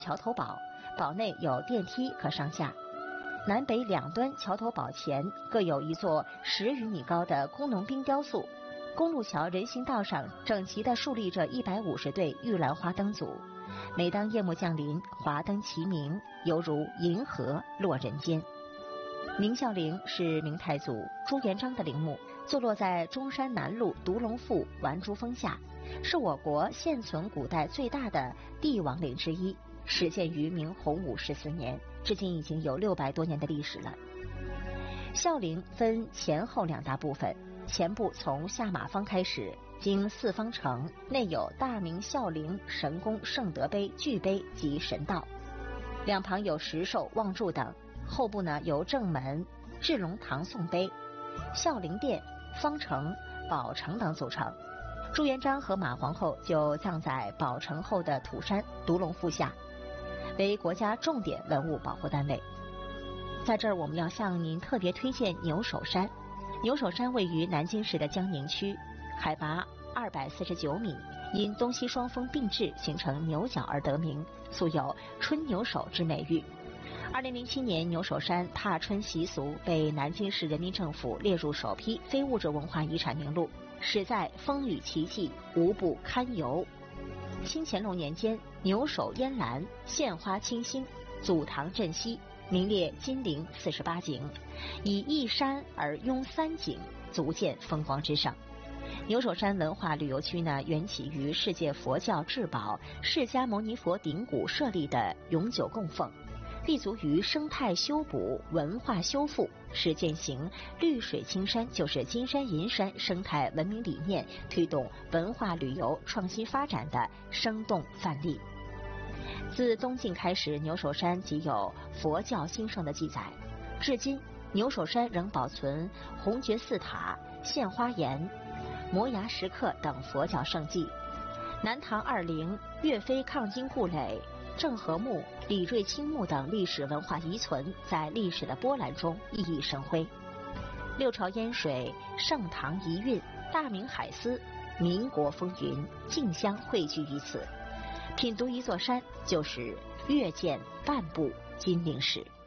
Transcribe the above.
桥头堡，堡内有电梯可上下。南北两端桥头堡前各有一座10余米高的工农兵雕塑。公路桥人行道上整齐地竖立着150对玉兰花灯组，每当夜幕降临，华灯齐鸣，犹如银河落人间。明孝陵是明太祖朱元璋的陵墓，坐落在中山南路独龙赋玩珠峰下，是我国现存古代最大的帝王陵之一，始建于明洪武14年，至今已经有600多年的历史了。孝陵分前后2大部分，前部从下马坊开始，经4方城，内有大明孝陵神功圣德碑、巨碑及神道，两旁有石兽、望柱等。后部呢由正门、至龙堂颂碑、孝陵殿、方城、宝城等组成。朱元璋和马皇后就葬在宝城后的土山独龙赋下，为国家重点文物保护单位。在这儿我们要向您特别推荐牛首山。牛首山位于南京市的江宁区，海拔249米，因东西双峰并峙形成牛角而得名，素有春牛首之美誉。2007年，牛首山踏春习俗被南京市人民政府列入首批非物质文化遗产名录，始在风雨奇迹，无不堪游。清乾隆年间，牛首烟岚，献花清新，祖堂镇西，名列金陵48景，以一山而拥3景，足见风光之盛。牛首山文化旅游区呢，缘起于世界佛教至宝释迦牟尼佛顶骨设立的永久供奉，立足于生态修补、文化修复，是践行绿水青山就是金山银山生态文明理念，推动文化旅游创新发展的生动范例。自东晋开始，牛首山即有佛教兴盛的记载，至今牛首山仍保存红觉寺塔、献花岩、摩崖石刻等佛教圣迹。南唐2陵、岳飞抗金故垒、郑和墓、李瑞清墓等历史文化遗存，在历史的波澜中熠熠生辉。六朝烟水、盛唐遗韵、大明海丝、民国风云，竞相汇聚于此。品读一座山，就是阅见半部金陵史。